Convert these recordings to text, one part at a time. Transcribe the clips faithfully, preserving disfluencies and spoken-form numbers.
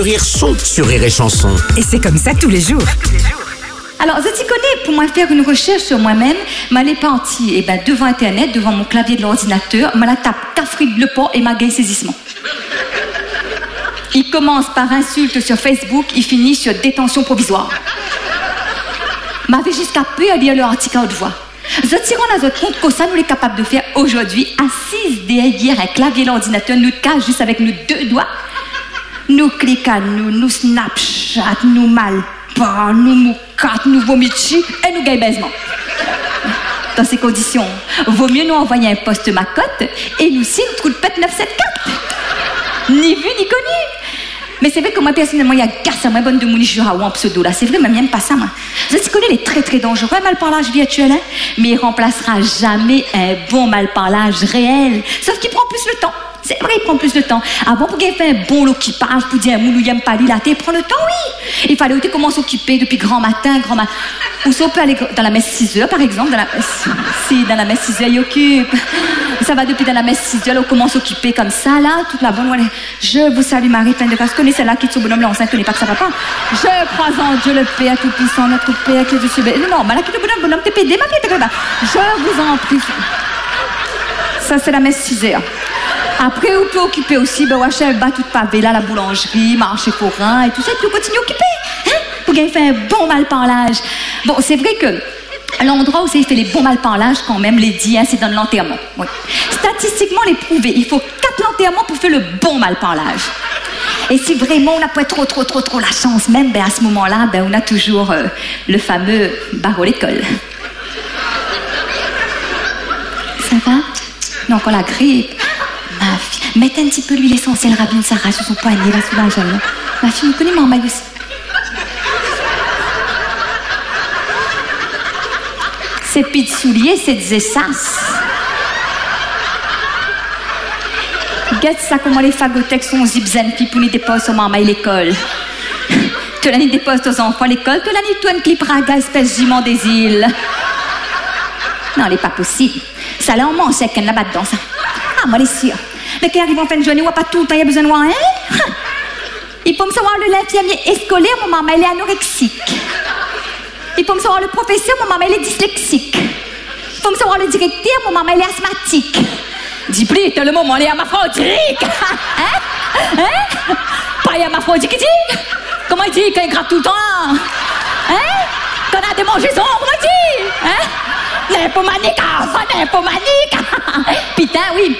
Rire sont sur Rire et Chanson. Et c'est comme ça tous les jours. Alors, je t'y connais, pour moi faire une recherche sur moi-même, m'allais partir et ben, devant Internet, devant mon clavier de l'ordinateur, m'a la tape Cafrid Le Port et m'a gagné saisissement. Il commence par insulte sur Facebook, il finit sur détention provisoire. M'avait jusqu'à peu à lire leur article à haute voix. Je tire en notre compte que ça nous est capable de faire aujourd'hui, assise derrière un clavier de l'ordinateur, nous cache juste avec nos deux doigts. Nous cliquons, nous, nous Snapchat, nous malpas, nous moucate, nous vomitis et nous gagnons baisement. Dans ces conditions, vaut mieux nous envoyer un poste macotte et nous signe trou de pète neuf cent soixante-quatorze. Ni vu ni connu. Mais c'est vrai que moi, personnellement, il y a garce à moi bonne de mon jura ou en pseudo là. C'est vrai, même, j'aime pas ça, moi. Je sais connais les très très dangereux malparlage virtuel, hein, mais il remplacera jamais un bon malparlage réel. Sauf qu'il prend plus le temps. C'est vrai, il prend plus de temps. Avant, pour qu'il fait un bon occupage, pour dire un moulou y'aime pas l'île, il prend le temps, oui. Il fallait aussi comment s'occuper depuis grand matin, grand matin. Ou ça, on peut aller dans la messe six heures, par exemple. Dans la... Si, dans la messe six heures, il occupe. Ça va depuis dans la messe six heures, on commence à s'occuper comme ça, là, toute la bonne. Je vous salue, Marie, pleine de grâce. Connais celle-là qui est son bonhomme, là, on ne connaît pas que ça va pas. Je crois en Dieu, le Père Tout-Puissant, notre Père, que je suis belle. Non, mais là, qui est le bonhomme, bonhomme, t'es pédé, ma fille, t'es pas. Je vous en prie. Ça, c'est la messe six heures. Après, on peut occuper aussi, ben, ouais, chef, bat toute pavé, là, la boulangerie, marché forain et tout ça, et puis on continue à occuper, hein, pour qu'il fait un bon malparlage. Bon, c'est vrai que l'endroit où ça fait les bons malparlages, quand même, les dix, hein, c'est dans l'enterrement. Oui. Statistiquement, les prouver, il faut quatre enterrements pour faire le bon malparlage. Et si vraiment on n'a pas trop, trop, trop, trop la chance, même, ben, à ce moment-là, ben, on a toujours euh, le fameux barreau l'école. Ça va? Non, encore la grippe. Ma fille, mettez un petit peu l'huile essentielle Rabine Sarah sur son poignet, là, sous la jambe. Ma fille, vous connaissez mon maille aussi. Ces pieds de souliers, c'est des essasses. Regarde ça, comment les fagothèques sont zipzen, puis pour les déposer sur maille l'école. Que l'année dépose aux enfants à l'école, que l'année toi une clip raga, espèce jument des îles. Non, elle n'est pas possible. Ça, là, on mange avec un là-bas dedans, ça. Ah, moi, elle est sûre. Mais qui arrive en fin de journée, on n'a pas tout le temps, il y a besoin de moi, hein? Il faut me savoir le l'infirmier scolaire, mon maman, elle est anorexique. Il faut me savoir le professeur, mon maman, elle est dyslexique. Il faut me savoir le directeur, mon maman, elle est asthmatique. Dis plus, t'as le moment, elle est hermaphrodite. Hein? Hein? Pas hermaphrodite, qui dit? Comment il dit quand il gratte tout le temps? Hein? Quand on a des mangeaisons, comment il dit? Hein? Nymphomanique, oh, nymphomanique. Putain, oui.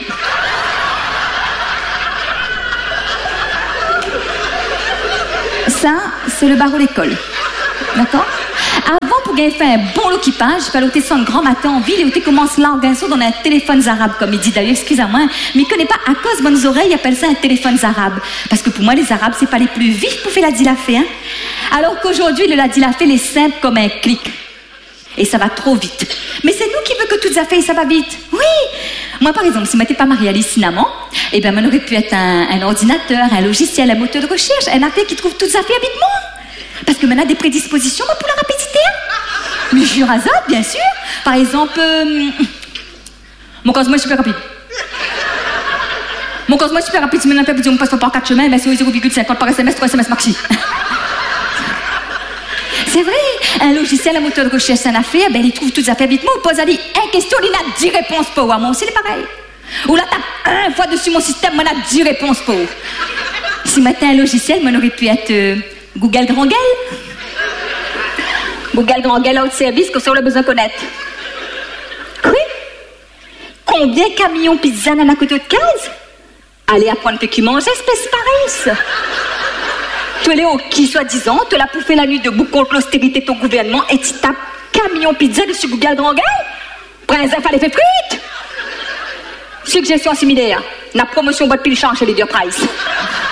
Ça, c'est le barreau l'école. D'accord? Avant, pour gagner fait un bon occupage, il fallait ôter ça un grand matin en ville et ôter commence là en gagnant dans un téléphone arabe, comme il dit d'ailleurs, excusez-moi, mais il ne connaît pas à cause de bonnes oreilles, il appelle ça un téléphone arabe. Parce que pour moi, les arabes, c'est pas les plus vifs pour faire la dilafé, hein? Alors qu'aujourd'hui, le la dilafé, il est simple comme un clic. Et ça va trop vite. Mais c'est nous qui veut que toutes les affaires, ça va vite. Oui. Moi, par exemple, si je m'étais pas mariée à Lissinamant, eh bien, on aurait pu être un, un ordinateur, un logiciel, un moteur de recherche, un affaire qui trouve toutes les affaires vite moi. Parce que maintenant, des prédispositions pour la rapidité. Hein. Mais je razote, bien sûr. Par exemple, euh, mon cosmo est super rapide. Mon cosmo est super rapide. Si maintenant, on passe pas par quatre chemins, ben, c'est zéro virgule cinquante par S M S, trois S M S maxi. C'est vrai, un logiciel, un moteur de recherche, un affaire, ben, il trouve toutes les affaires vite moi. Pose à lui une question, il a dix réponses pour moi. Moi aussi, c'est pareil. Ou là, tape un fois dessus mon système, moi, il a dix réponses pour. Si maintenant, un logiciel, moi, aurait pu être euh, Google Grand Gueule. Google Grand Gueule, autre service que ça, on a besoin de connaître. Oui. Combien de camions pizza dans la côte de case? Allez apprendre que tu manges, espèce pareille. Tu es au qui, soi-disant, tu l'as pouffé la nuit debout contre l'austérité de ton gouvernement et tu tapes camion pizza dessus Google Grand Gueule? Prince, il fallait faire frites. Suggestion similaire. La promotion boîte pile change chez les deux price.